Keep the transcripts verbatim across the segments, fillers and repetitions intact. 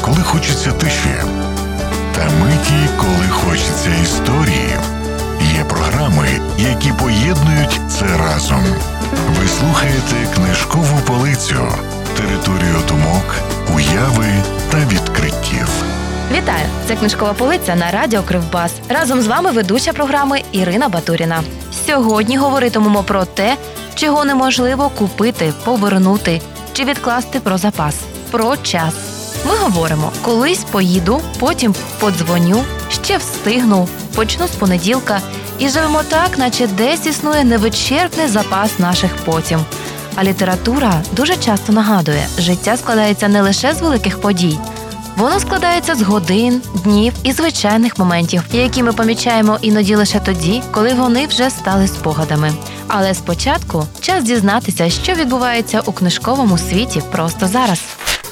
коли хочеться тиші, та миті, коли хочеться історії. Є програми, які поєднують це разом. Ви слухаєте «Книжкову полицю» – територію думок, уяви та відкриттів. Вітаю! Це «Книжкова полиця» на радіо Кривбас. Разом з вами ведуча програми Ірина Батуріна. Сьогодні говоритимемо про те, чого неможливо купити, повернути чи відкласти про запас. Про час. Ми говоримо: колись поїду, потім подзвоню, ще встигну, почну з понеділка. І живемо так, наче десь існує невичерпний запас наших потім. А література дуже часто нагадує, життя складається не лише з великих подій. Воно складається з годин, днів і звичайних моментів, які ми помічаємо іноді лише тоді, коли вони вже стали спогадами. Але спочатку час дізнатися, що відбувається у книжковому світі просто зараз.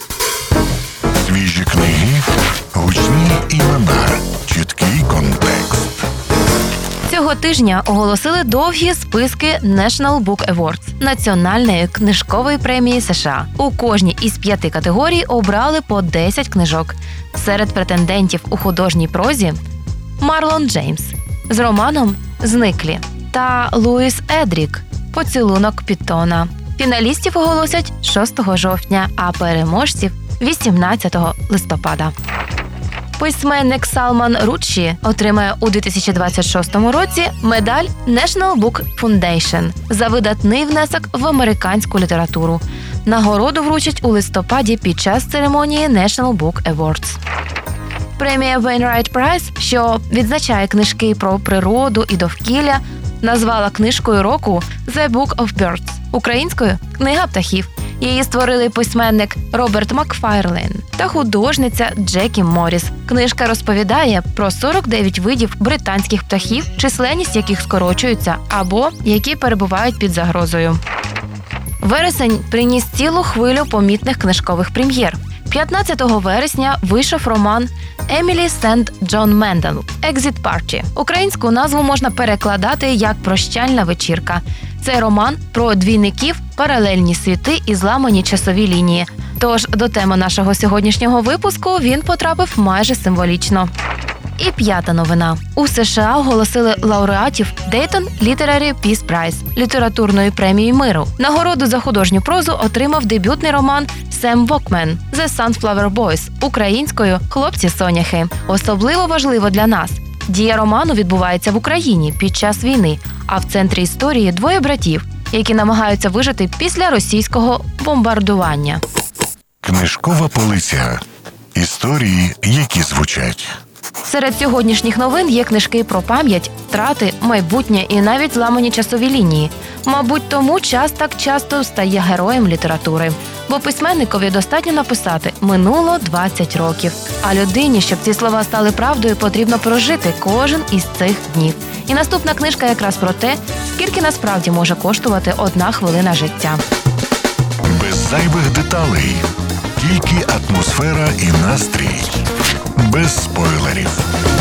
Свіжі книги, гучні імена, чіткий контекст. Цього тижня оголосили довгі списки National Book Awards – Національної книжкової премії США. У кожній із п'яти категорій обрали по десять книжок. Серед претендентів у художній прозі – Марлон Джеймс з романом «Зниклі» та Луїс Едрік «Поцілунок Пітона». Фіналістів оголосять шостого жовтня, а переможців – вісімнадцятого листопада. Письменник Салман Ручші отримає у дві тисячі двадцять шостому році медаль National Book Foundation за видатний внесок в американську літературу. Нагороду вручать у листопаді під час церемонії National Book Awards. Премія Wainwright Prize, що відзначає книжки про природу і довкілля, назвала книжкою року «The Book of Birds» – українською «Книга птахів». Її створили письменник Роберт Макфарлейн та художниця Джекі Морріс. Книжка розповідає про сорок дев'ять видів британських птахів, численність яких скорочується або які перебувають під загрозою. Вересень приніс цілу хвилю помітних книжкових прем'єр. п'ятнадцятого вересня вийшов роман Емілі Сент Джон Мендел «Exit Party». Українську назву можна перекладати як «Прощальна вечірка». Це роман про двійників, паралельні світи і зламані часові лінії. Тож до теми нашого сьогоднішнього випуску він потрапив майже символічно. І п'ята новина. У США оголосили лауреатів Dayton Literary Peace Prize – літературної премії миру. Нагороду за художню прозу отримав дебютний роман Сем Вокмен «The Sunflower Boys» українською «Хлопці-соняхи». Особливо важливо для нас – дія роману відбувається в Україні під час війни, а в центрі історії двоє братів, які намагаються вижити після російського бомбардування. Книжкова полиця. Історії, які звучать. Серед сьогоднішніх новин є книжки про пам'ять, втрати, майбутнє і навіть зламані часові лінії. Мабуть, тому час так часто стає героєм літератури. Бо письменникові достатньо написати «минуло двадцять років». А людині, щоб ці слова стали правдою, потрібно прожити кожен із цих днів. І наступна книжка якраз про те, скільки насправді може коштувати одна хвилина життя. Без зайвих деталей. Тільки атмосфера і настрій. Без спойлерів.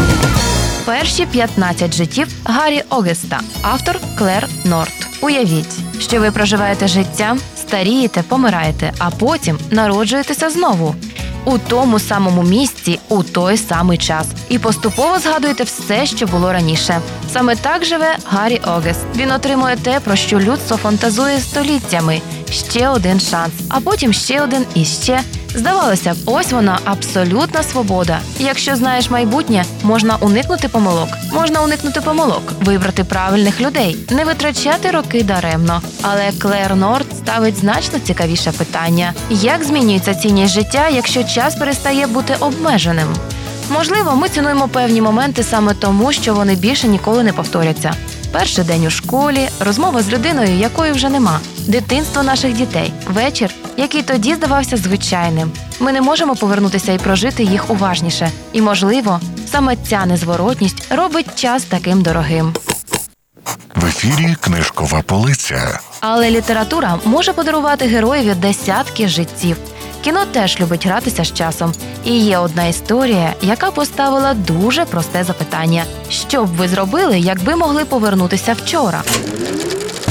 Перші п'ятнадцять життів Гаррі Огеста, автор Клер Норт. Уявіть, що ви проживаєте життя, старієте, помираєте, а потім народжуєтеся знову. У тому самому місці, у той самий час. І поступово згадуєте все, що було раніше. Саме так живе Гаррі Огест. Він отримує те, про що людство фантазує століттями. Ще один шанс, а потім ще один і ще. Здавалося б, ось вона, абсолютна свобода. І якщо знаєш майбутнє, можна уникнути помилок. Можна уникнути помилок, вибрати правильних людей, не витрачати роки даремно. Але Клер Норт ставить значно цікавіше питання. Як змінюється цінність життя, якщо час перестає бути обмеженим? Можливо, ми цінуємо певні моменти саме тому, що вони більше ніколи не повторяться. Перший день у школі, розмова з людиною, якої вже нема, дитинство наших дітей, вечір, який тоді здавався звичайним. Ми не можемо повернутися і прожити їх уважніше. І, можливо, саме ця незворотність робить час таким дорогим. В ефірі «Книжкова полиця». Але література може подарувати героєві десятки життів. Кіно теж любить гратися з часом. І є одна історія, яка поставила дуже просте запитання. Що б ви зробили, якби могли повернутися вчора?